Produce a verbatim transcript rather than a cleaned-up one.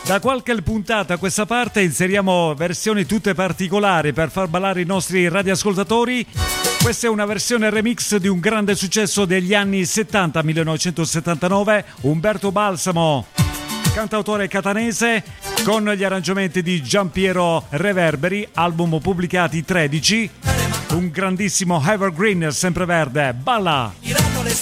Da qualche puntata a questa parte inseriamo versioni tutte particolari per far ballare i nostri radioascoltatori. Questa è una versione remix di un grande successo degli anni settanta, millenovecentosettantanove, Umberto Balsamo, cantautore catanese, con gli arrangiamenti di Giampiero Reverberi, album pubblicati tredici, un grandissimo evergreen sempreverde. Balla! Mirándoles